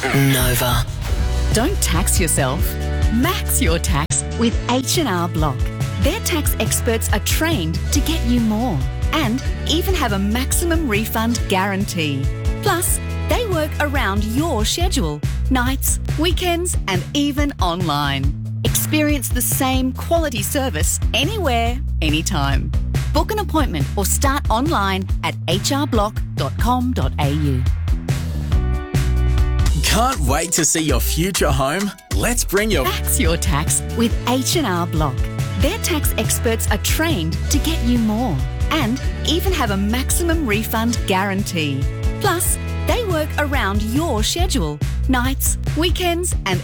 Nova. Don't tax yourself. Max your tax with H&R Block. Their tax experts are trained to get you more and even have a maximum refund guarantee. Plus, they work around your schedule, nights, weekends, and even online. Experience the same quality service anywhere, anytime. Book an appointment or start online at hrblock.com.au. Can't wait to see your future home? Let's bring your... Max your tax with H&R Block. Their tax experts are trained to get you more and even have a maximum refund guarantee. Plus, they work around your schedule, nights, weekends, and